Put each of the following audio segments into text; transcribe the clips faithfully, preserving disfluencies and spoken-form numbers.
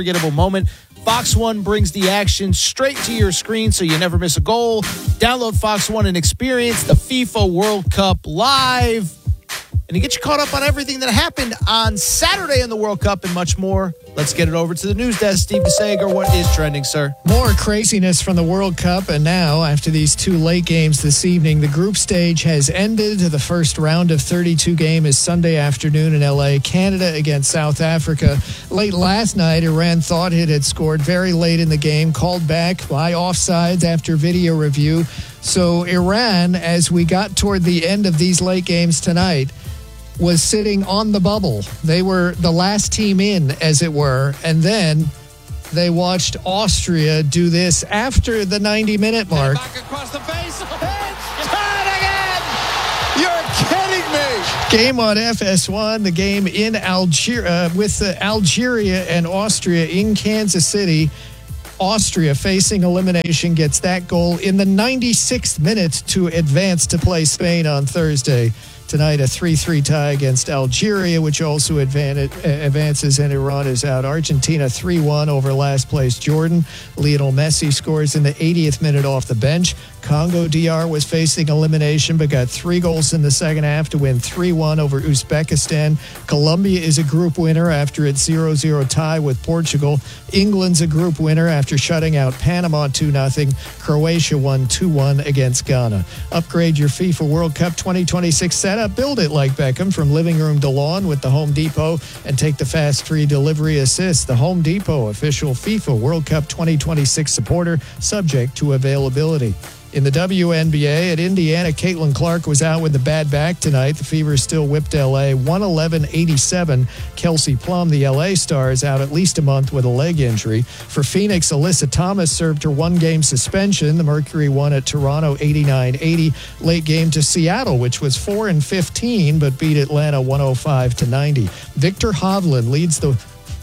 unforgettable moment. Fox One brings the action straight to your screen so you never miss a goal. Download Fox One and experience the FIFA World Cup live. And to get you caught up on everything that happened on Saturday in the World Cup and much more, let's get it over to the news desk. Steve DeSager, what is trending, sir? More craziness from the World Cup, and now, after these two late games this evening, the group stage has ended. The first round of thirty-two game is Sunday afternoon in L A. Canada against South Africa. Late last night, Iran thought it had scored very late in the game, called back by offsides after video review. So Iran, as we got toward the end of these late games tonight, was sitting on the bubble. They were the last team in, as it were, and then they watched Austria do this after the ninety-minute mark. Back across the face. It's tied again! You're kidding me! Game on F S one, the game in Algeria, with uh, Algeria and Austria in Kansas City. Austria, facing elimination, gets that goal in the ninety-sixth minute to advance to play Spain on Thursday. Tonight, a three three tie against Algeria, which also advances, and Iran is out. Argentina three one over last place Jordan. Lionel Messi scores in the eightieth minute off the bench. Congo D R was facing elimination, but got three goals in the second half to win three one over Uzbekistan. Colombia is a group winner after its zero zero tie with Portugal. England's a group winner after shutting out Panama two nothing. Croatia won two one against Ghana. Upgrade your FIFA World Cup twenty twenty-six setup. Build it like Beckham from living room to lawn with the Home Depot, and take the fast free delivery assist. The Home Depot, official FIFA World Cup twenty twenty-six supporter, subject to availability. In the W N B A at Indiana, Caitlin Clark was out with a bad back tonight. The Fever still whipped L A one eleven eighty-seven. Kelsey Plum, the L A star, is out at least a month with a leg injury. For Phoenix, Alyssa Thomas served her one-game suspension. The Mercury won at Toronto eighty-nine eighty. Late game to Seattle, which was four and fifteen, but beat Atlanta one oh five to ninety. Victor Hovland leads the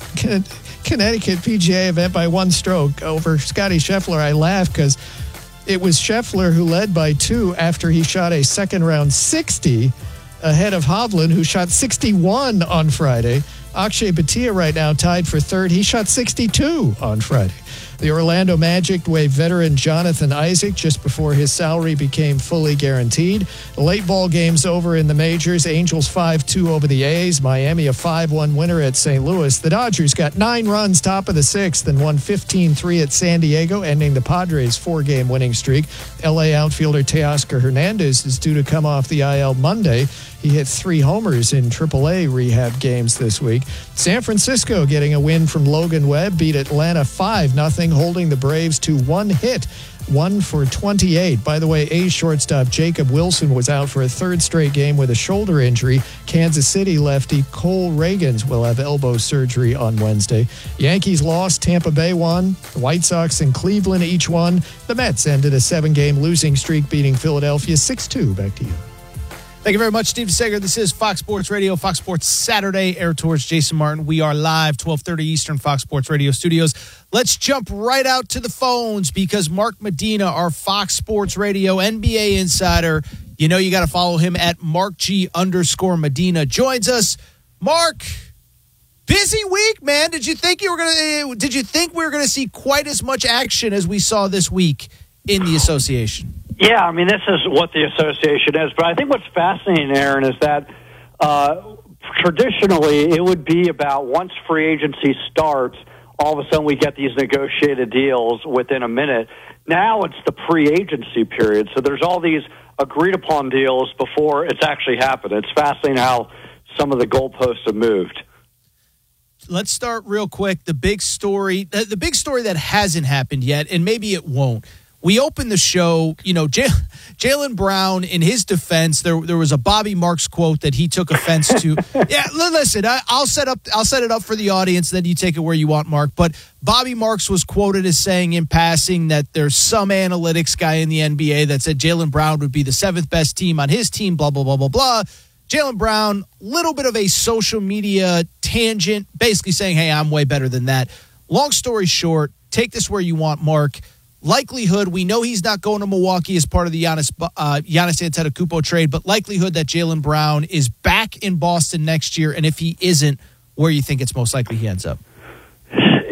Connecticut P G A event by one stroke over Scotty Scheffler. I laugh because it was Scheffler who led by two after he shot a second round sixty ahead of Hovland, who shot sixty-one on Friday. Akshay Bhatia right now tied for third. He shot sixty-two on Friday. The Orlando Magic waived veteran Jonathan Isaac just before his salary became fully guaranteed. The late ball game's over in the majors. Angels five two over the A's. Miami a five one winner at Saint Louis. The Dodgers got nine runs top of the sixth and won fifteen three at San Diego, ending the Padres' four-game winning streak. L A outfielder Teoscar Hernandez is due to come off the I L Monday. He hit three homers in triple A rehab games this week. San Francisco getting a win from Logan Webb, beat Atlanta five nothing, holding the Braves to one hit, one for twenty-eight. By the way, A's shortstop Jacob Wilson was out for a third straight game with a shoulder injury. Kansas City lefty Cole Reagans will have elbow surgery on Wednesday. Yankees lost, Tampa Bay won. The White Sox and Cleveland each won. The Mets ended a seven-game losing streak, beating Philadelphia six two. Back to you. Thank you very much, Steve Sager. This is Fox Sports Radio, Fox Sports Saturday. Air Tours, Jason Martin. We are live, twelve thirty Eastern, Fox Sports Radio studios. Let's jump right out to the phones because Mark Medina, our Fox Sports Radio N B A insider, you know you got to follow him at Mark G underscore Medina, joins us. Mark, busy week, man. Did you think you were gonna? Did you think we were gonna see quite as much action as we saw this week in the association? Yeah, I mean, this is what the association is. But I think what's fascinating, Aaron, is that uh, traditionally it would be about once free agency starts, all of a sudden we get these negotiated deals within a minute. Now it's the pre-agency period. So there's all these agreed-upon deals before it's actually happened. It's fascinating how some of the goalposts have moved. Let's start real quick. The big story, the big story that hasn't happened yet, and maybe it won't. We opened the show, you know, Jaylen Brown, in his defense, there there was a Bobby Marks quote that he took offense to. Yeah, listen, I, I'll set up, I'll set it up for the audience, then you take it where you want, Mark. But Bobby Marks was quoted as saying in passing that there's some analytics guy in the N B A that said Jaylen Brown would be the seventh best team on his team, blah, blah, blah, blah, blah. Jaylen Brown, little bit of a social media tangent, basically saying, hey, I'm way better than that. Long story short, take this where you want, Mark. Likelihood, we know he's not going to Milwaukee as part of the Giannis, uh, Giannis Antetokounmpo trade, but likelihood that Jaylen Brown is back in Boston next year, and if he isn't, where you think it's most likely he ends up?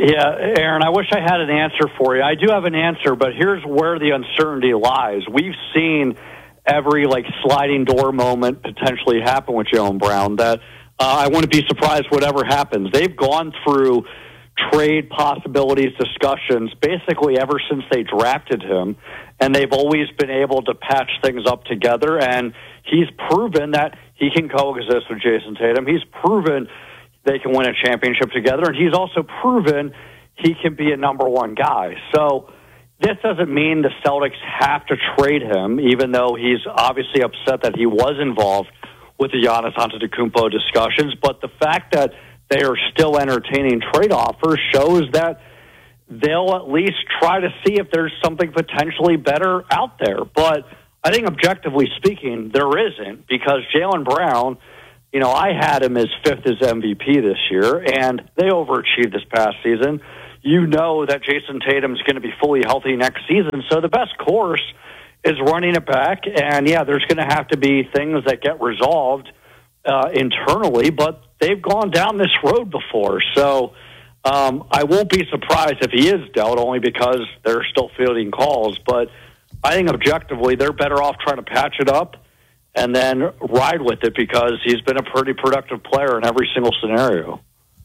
Yeah, Aaron, I wish I had an answer for you. I do have an answer, but here's where the uncertainty lies. We've seen every like sliding door moment potentially happen with Jaylen Brown that uh, I wouldn't be surprised whatever happens. They've gone through trade possibilities discussions basically ever since they drafted him, and they've always been able to patch things up together, and he's proven that he can coexist with Jason Tatum. He's proven they can win a championship together, and he's also proven he can be a number one guy. So this doesn't mean the Celtics have to trade him, even though he's obviously upset that he was involved with the Giannis Antetokounmpo discussions, but the fact that they are still entertaining trade offers shows that they'll at least try to see if there's something potentially better out there. But I think objectively speaking, there isn't, because Jaylen Brown, you know, I had him as fifth as M V P this year, and they overachieved this past season. You know that Jason Tatum's going to be fully healthy next season, so the best course is running it back. And, yeah, there's going to have to be things that get resolved uh, internally, but they've gone down this road before. So um, I won't be surprised if he is dealt, only because they're still fielding calls. But I think objectively they're better off trying to patch it up and then ride with it, because he's been a pretty productive player in every single scenario.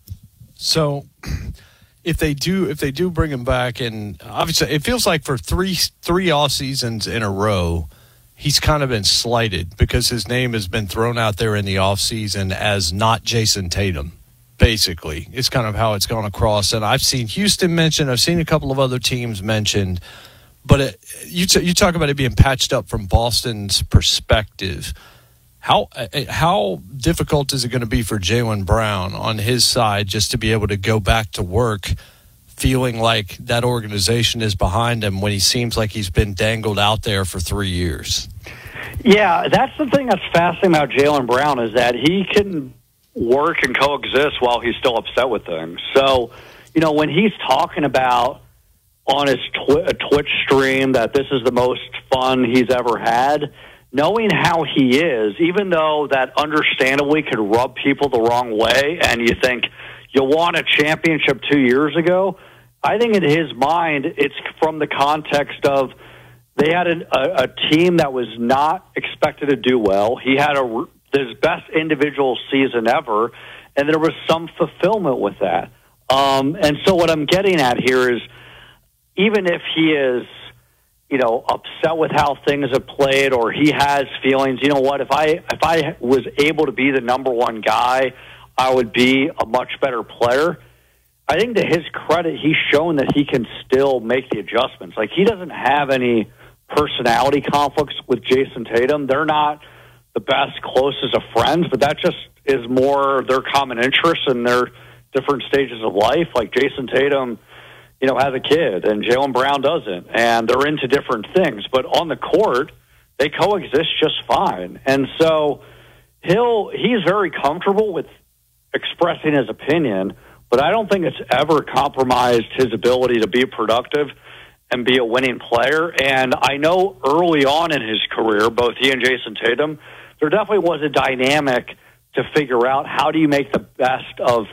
So if they do if they do bring him back, and obviously it feels like for three three off seasons in a row, he's kind of been slighted because his name has been thrown out there in the offseason as not Jason Tatum, basically. It's kind of how it's gone across. And I've seen Houston mentioned, I've seen a couple of other teams mentioned, but it, you, t- you talk about it being patched up from Boston's perspective. How how difficult is it going to be for Jaylen Brown on his side just to be able to go back to work feeling like that organization is behind him when he seems like he's been dangled out there for three years? Yeah, that's the thing that's fascinating about Jaylen Brown, is that he can work and coexist while he's still upset with things. So, you know, when he's talking about on his twi- Twitch stream that this is the most fun he's ever had, knowing how he is, even though that understandably could rub people the wrong way, and you think you won a championship two years ago, I think in his mind it's from the context of they had a, a, a team that was not expected to do well. He had a, his best individual season ever, and there was some fulfillment with that. Um, and so what I'm getting at here is, even if he is, you know, upset with how things have played, or he has feelings, you know what, if I if I was able to be the number one guy, I would be a much better player. I think to his credit, he's shown that he can still make the adjustments. Like, he doesn't have any personality conflicts with Jason Tatum. They're not the best, closest of friends, but that just is more their common interests and their different stages of life. Like, Jason Tatum, you know, has a kid, and Jaylen Brown doesn't, and they're into different things. But on the court, they coexist just fine. And so he'll he's very comfortable with expressing his opinion, but I don't think it's ever compromised his ability to be productive and be a winning player. And I know early on in his career, both he and Jason Tatum, there definitely was a dynamic to figure out how do you make the best of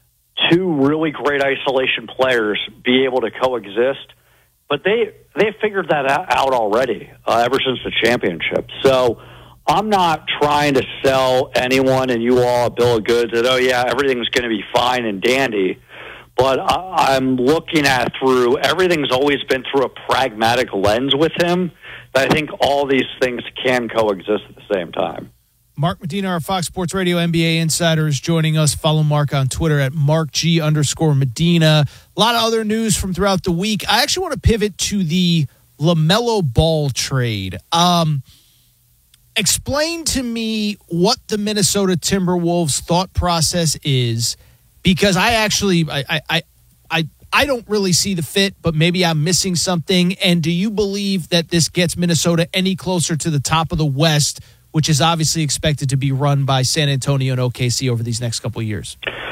two really great isolation players be able to coexist. But they they figured that out already uh, ever since the championship. So I'm not trying to sell anyone and you all a bill of goods that, oh, yeah, everything's going to be fine and dandy. But I, I'm looking at through, everything's always been through a pragmatic lens with him, that I think all these things can coexist at the same time. Mark Medina, our Fox Sports Radio N B A insider, is joining us. Follow Mark on Twitter at MarkG underscore Medina. A lot of other news from throughout the week. I actually want to pivot to the LaMelo Ball trade. Um, explain to me what the Minnesota Timberwolves thought process is, because I actually I I I I don't really see the fit, but maybe I'm missing something. And do you believe that this gets Minnesota any closer to the top of the West, which is obviously expected to be run by San Antonio and O K C over these next couple of years?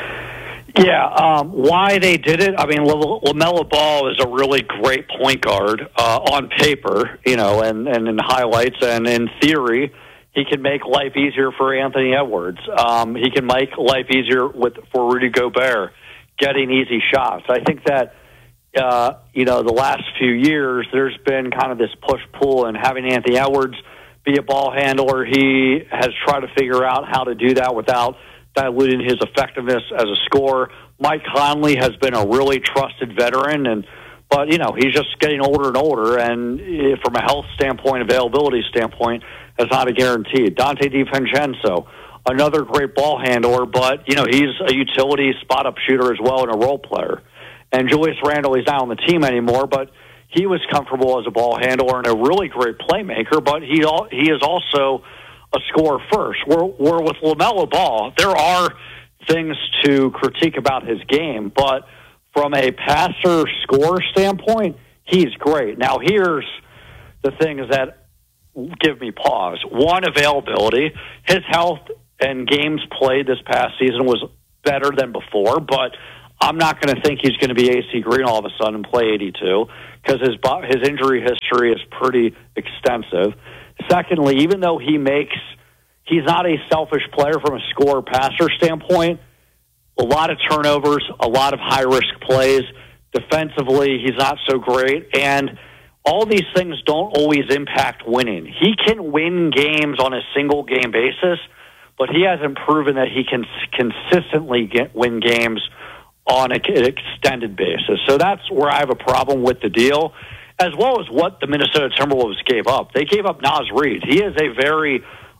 Yeah, um, why they did it, I mean, LaMelo Ball is a really great point guard uh, on paper, you know, and, and in highlights, and in theory, he can make life easier for Anthony Edwards. Um, he can make life easier with for Rudy Gobert. getting easy shots. I think that, uh, you know, the last few years, there's been kind of this push-pull, and having Anthony Edwards be a ball handler, he has tried to figure out how to do that without diluting his effectiveness as a scorer. Mike Conley has been a really trusted veteran, and but, you know, he's just getting older and older, and eh, from a health standpoint, availability standpoint, that's not a guarantee. Dante DiVincenzo, another great ball handler, but, you know, he's a utility spot-up shooter as well and a role player. And Julius Randle, he's not on the team anymore, but he was comfortable as a ball handler and a really great playmaker, but he all, he is also a scorer first. Where, where with LaMelo Ball, there are things to critique about his game, but from a passer-scorer standpoint, he's great. Now, here's the things that give me pause. One, availability. His health and games played this past season was better than before, but I'm not going to think he's going to be A C Green all of a sudden and play eighty-two because his, his injury history is pretty extensive. Secondly, even though he makes – he's not a selfish player from a scorer-passer standpoint, a lot of turnovers, a lot of high-risk plays. Defensively, he's not so great. And all these things don't always impact winning. He can win games on a single-game basis, but he hasn't proven that he can consistently get, win games on an extended basis. So that's where I have a problem with the deal, as well as what the Minnesota Timberwolves gave up. They gave up Naz Reid. He is a very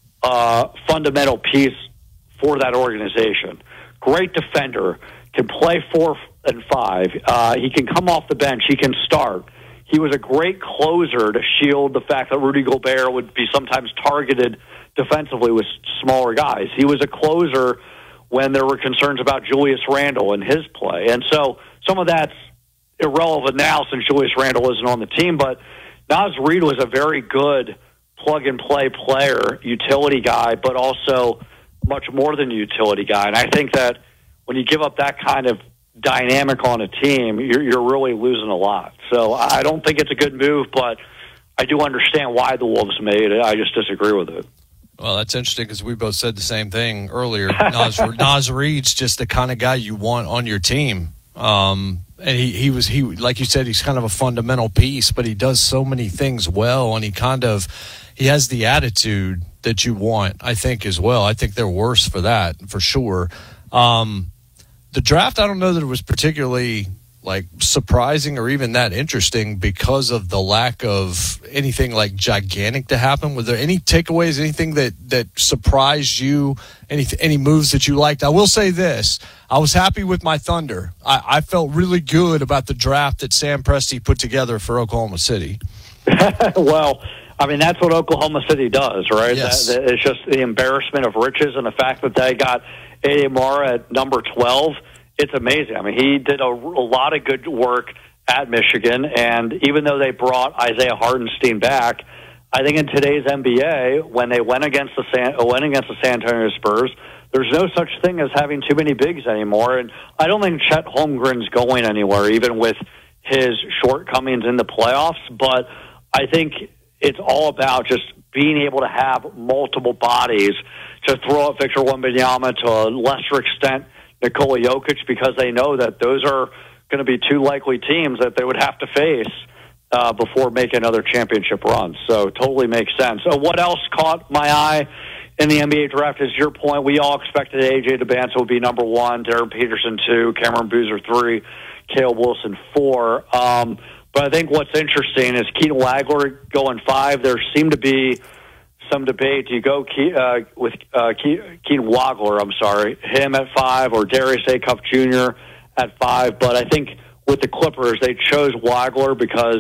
uh, fundamental piece for that organization. Great defender, can play four and five. Uh, he can come off the bench. He can start. He was a great closer to shield the fact that Rudy Gobert would be sometimes targeted defensively with smaller guys. He was a closer when there were concerns about Julius Randle and his play. And so some of that's irrelevant now since Julius Randle isn't on the team, but Naz Reid was a very good plug-and-play player, utility guy, but also much more than a utility guy. And I think that when you give up that kind of dynamic on a team, you're, you're really losing a lot. So I don't think it's a good move, but I do understand why the Wolves made it. I just disagree with it. Well, that's interesting because we both said the same thing earlier. Naz, Naz Reid's just the kind of guy you want on your team. Um, and he, he was, he like you said, he's kind of a fundamental piece, but he does so many things well, and he kind of, he has the attitude that you want, I think, as well. I think they're worse for that, for sure. Um, the draft, I don't know that it was particularly like surprising or even that interesting because of the lack of anything like gigantic to happen. Were there any takeaways, anything that, that surprised you, any, any moves that you liked? I will say this. I was happy with my Thunder. I, I felt really good about the draft that Sam Presti put together for Oklahoma City. Well, I mean, that's what Oklahoma City does, right? Yes. That, that, it's just the embarrassment of riches and the fact that they got A D Mara at number twelve. It's amazing. I mean, he did a, a lot of good work at Michigan, and even though they brought Isaiah Hartenstein back, I think in today's N B A, when they went against the San, went against the San Antonio Spurs, there's no such thing as having too many bigs anymore. And I don't think Chet Holmgren's going anywhere, even with his shortcomings in the playoffs. But I think it's all about just being able to have multiple bodies to throw at Victor Wembanyama, to a lesser extent Nikola Jokic, because they know that those are going to be two likely teams that they would have to face uh, before making another championship run. So totally makes sense. So what else caught my eye in the N B A draft is your point. We all expected A J DeBanto would be number one, Darren Peterson two, Cameron Boozer three, Caleb Wilson four. Um, but I think what's interesting is Keaton Wagler going five. There seemed to be some debate. Do you go Ke- uh, with uh, Ke- Keaton Wagler, I'm sorry, him at five, or Darius Acuff Junior at five? But I think with the Clippers, they chose Wagler because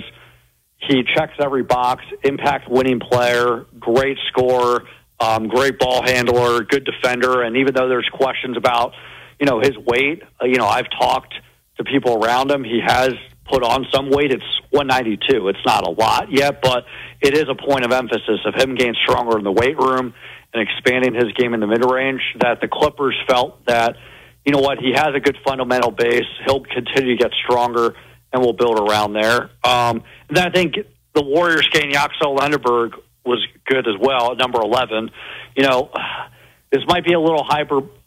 he checks every box, impact winning player, great scorer, um, great ball handler, good defender. And even though there's questions about, you know, his weight, uh, you know, I've talked to people around him. He has put on some weight. It's one ninety-two. It's not a lot yet, but it is a point of emphasis of him getting stronger in the weight room and expanding his game in the mid-range, that the Clippers felt that, you know what, he has a good fundamental base. He'll continue to get stronger, and we'll build around there. Um, and then I think the Warriors getting Yaxel Lenderberg was good as well at number eleven. You know, this might be a little hyper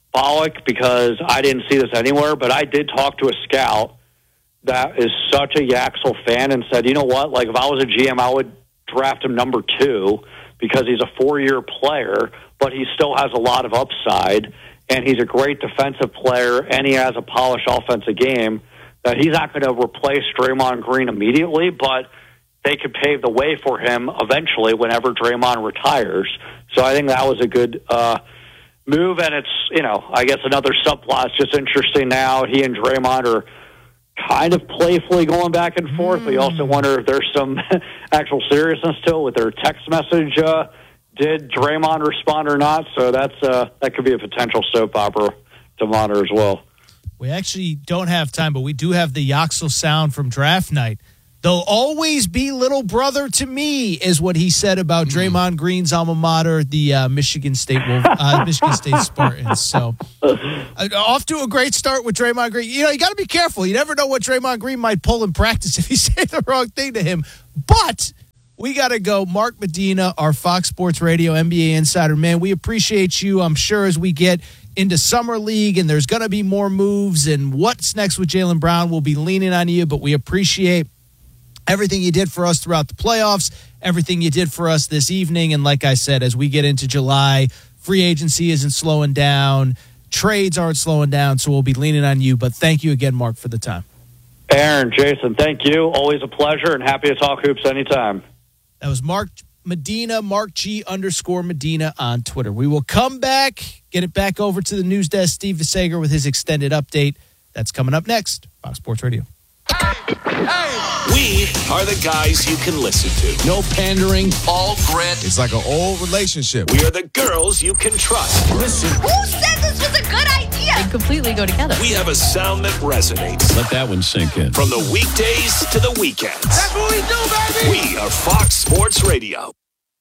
symbolic because I didn't see this anywhere, but I did talk to a scout that is such a Yaxel fan and said, you know what, like if I was a G M, I would draft him number two because he's a four-year player, but he still has a lot of upside, and he's a great defensive player, and he has a polished offensive game, that he's not going to replace Draymond Green immediately, but they could pave the way for him eventually whenever Draymond retires. So I think that was a good uh, move, and it's, you know, I guess another subplot. It's just interesting now. He and Draymond are kind of playfully going back and forth, mm. but you also wonder if there's some actual seriousness to it with their text message. Uh, did Draymond respond or not? So that's uh, that could be a potential soap opera to monitor as well. We actually don't have time, but we do have the Yaxel sound from draft night. They'll always be little brother to me, is what he said about Draymond Green's alma mater, the uh, Michigan State Wolf, uh, Michigan State Spartans. So, uh, off to a great start with Draymond Green. You know, you got to be careful. You never know what Draymond Green might pull in practice if you say the wrong thing to him. But we got to go. Mark Medina, our Fox Sports Radio N B A insider, man, we appreciate you. I'm sure as we get into Summer League and there's going to be more moves and what's next with Jaylen Brown, we'll be leaning on you, but we appreciate everything you did for us throughout the playoffs, everything you did for us this evening. And like I said, as we get into July, free agency isn't slowing down. Trades aren't slowing down. So we'll be leaning on you. But thank you again, Mark, for the time. Aaron, Jason, thank you. Always a pleasure and happy to talk hoops anytime. That was Mark Medina, Mark G underscore Medina on Twitter. We will come back, get it back over to the news desk. Steve Visager with his extended update. That's coming up next. Fox Sports Radio. We are the guys you can listen to. No pandering, all grit. It's like an old relationship. We are the girls you can trust. Listen. Who said this was a good idea? They completely go together. We have a sound that resonates. Let that one sink in. From the weekdays to the weekends. That's what we do, baby! We are Fox Sports Radio.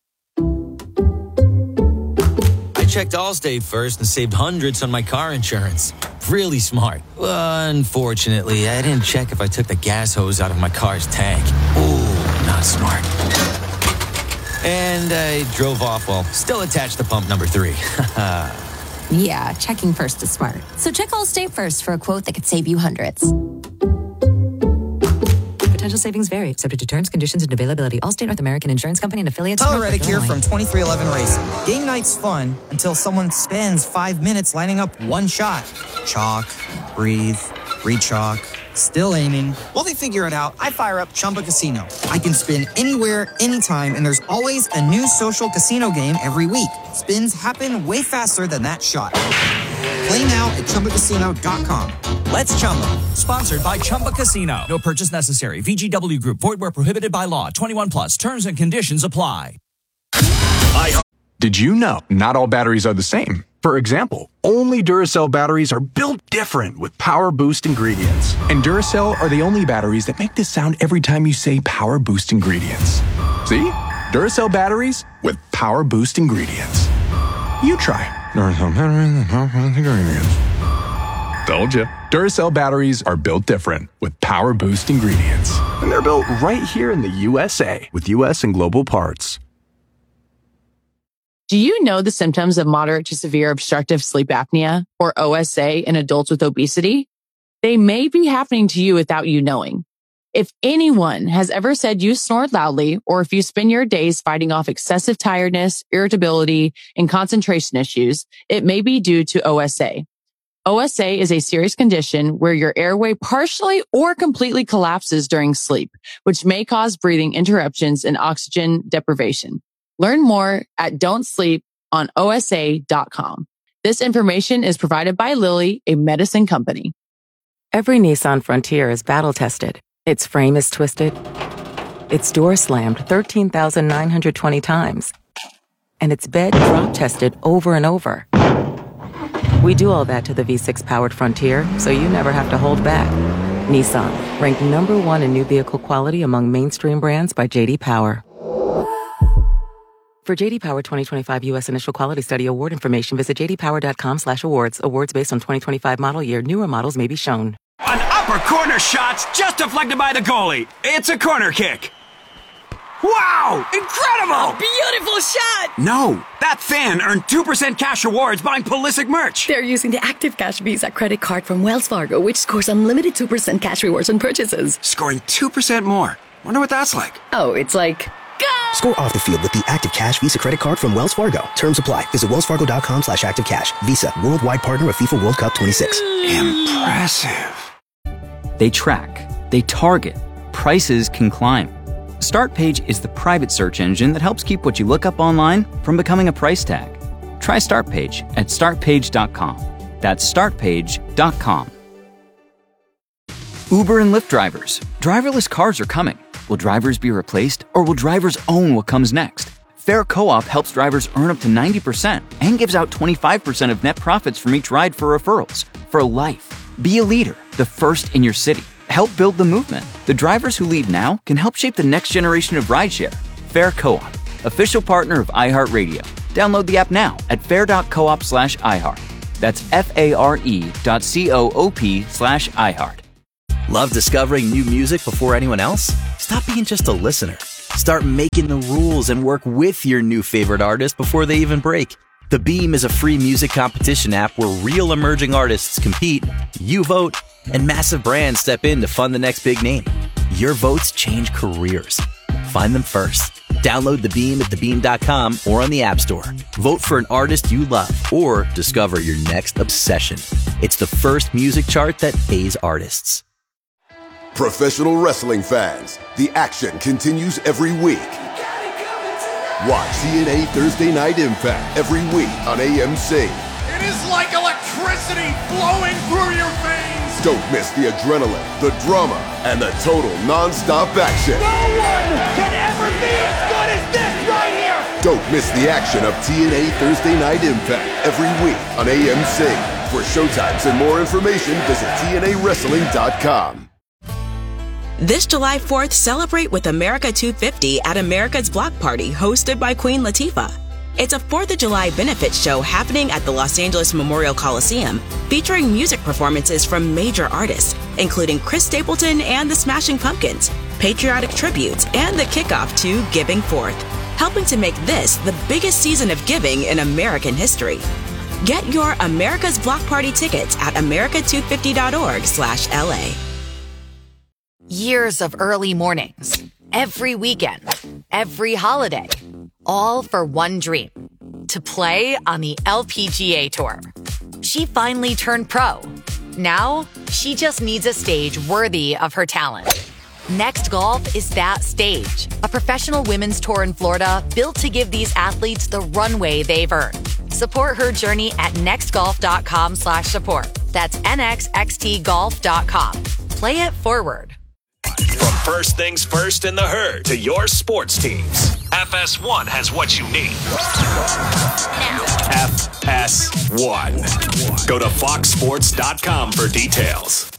I checked Allstate first and saved hundreds on my car insurance. Really smart. Well, unfortunately, I didn't check if I took the gas hose out of my car's tank. Ooh, not smart. And I drove off while still attached to pump number three. Yeah, checking first is smart. So check Allstate first for a quote that could save you hundreds. Potential savings vary, subject to terms, conditions, and availability. Allstate North American Insurance Company and affiliates. Tyler Reddick here from twenty-three eleven Racing. Game night's fun until someone spends five minutes lining up one shot. Chalk, breathe, re-chalk, still aiming. While they figure it out, I fire up Chumba Casino. I can spin anywhere, anytime, and there's always a new social casino game every week. Spins happen way faster than that shot. Play now at Chumba Casino dot com. Let's Chumba. Sponsored by Chumba Casino. No purchase necessary. V G W Group. Void where prohibited by law. twenty-one plus. Terms and conditions apply. I- Did you know not all batteries are the same? For example, only Duracell batteries are built different with Power Boost ingredients. And Duracell are the only batteries that make this sound every time you say Power Boost ingredients. See? Duracell batteries with Power Boost ingredients. You try. Duracell batteries with Power Boost ingredients. Told you. Duracell batteries are built different with Power Boost ingredients. And they're built right here in the U S A with U S and global parts. Do you know the symptoms of moderate to severe obstructive sleep apnea, or O S A, in adults with obesity? They may be happening to you without you knowing. If anyone has ever said you snored loudly, or if you spend your days fighting off excessive tiredness, irritability, and concentration issues, it may be due to O S A. O S A is a serious condition where your airway partially or completely collapses during sleep, which may cause breathing interruptions and oxygen deprivation. Learn more at don't sleep on O S A dot com. This information is provided by Lilly, a medicine company. Every Nissan Frontier is battle tested. Its frame is twisted. Its door slammed thirteen thousand nine hundred twenty times. And its bed drop tested over and over. We do all that to the V six powered Frontier, so you never have to hold back. Nissan, ranked number one in new vehicle quality among mainstream brands by J D Power. For J D Power twenty twenty-five U S Initial Quality Study Award information, visit j d power dot com slash awards. Awards based on twenty twenty-five model year. Newer models may be shown. An upper corner shot's just deflected by the goalie. It's a corner kick. Wow! Incredible! A beautiful shot! No, that fan earned two percent cash rewards buying Pulisic merch. They're using the Active Cash Visa credit card from Wells Fargo, which scores unlimited two percent cash rewards on purchases. Scoring two percent more. Wonder what that's like. Oh, it's like... Go! Score off the field with the Active Cash Visa credit card from Wells Fargo. Terms apply. Visit wellsfargo.com slash active cash. Visa, worldwide partner of FIFA World Cup twenty-six. Impressive. They track. They target. Prices can climb. Startpage is the private search engine that helps keep what you look up online from becoming a price tag. Try Startpage at start page dot com. That's start page dot com. Uber and Lyft drivers. Driverless cars are coming. Will drivers be replaced, or will drivers own what comes next? Fair Co-op helps drivers earn up to ninety percent and gives out twenty-five percent of net profits from each ride for referrals. For life. Be a leader, the first in your city. Help build the movement. The drivers who lead now can help shape the next generation of rideshare. Fair Co-op, official partner of iHeartRadio. Download the app now at fair.coop slash iHeart. That's F-A-R-E dot C-O-O-P slash iHeart. Love discovering new music before anyone else? Stop being just a listener. Start making the rules and work with your new favorite artist before they even break. The Beam is a free music competition app where real emerging artists compete, you vote, and massive brands step in to fund the next big name. Your votes change careers. Find them first. Download The Beam at the beam dot com or on the App Store. Vote for an artist you love or discover your next obsession. It's the first music chart that pays artists. Professional wrestling fans, the action continues every week. Watch T N A Thursday Night Impact every week on A M C. It is like electricity flowing through your veins. Don't miss the adrenaline, the drama, and the total non-stop action. No one can ever be as good as this right here. Don't miss the action of T N A Thursday Night Impact every week on A M C. For showtimes and more information, visit T N A wrestling dot com. This July fourth, celebrate with America two fifty at America's Block Party, hosted by Queen Latifah. It's a fourth of July benefit show happening at the Los Angeles Memorial Coliseum, featuring music performances from major artists, including Chris Stapleton and the Smashing Pumpkins, patriotic tributes, and the kickoff to Giving Forth, helping to make this the biggest season of giving in American history. Get your America's Block Party tickets at america two fifty dot org slash L A. Years of early mornings, every weekend, every holiday, all for one dream, to play on the L P G A Tour. She finally turned pro. Now, she just needs a stage worthy of her talent. Next Golf is that stage, a professional women's tour in Florida built to give these athletes the runway they've earned. Support her journey at nextgolf.com slash support. That's N X X T golf dot com. Play it forward. From first things first in the herd to your sports teams, F S one has what you need. F S one. Go to fox sports dot com for details.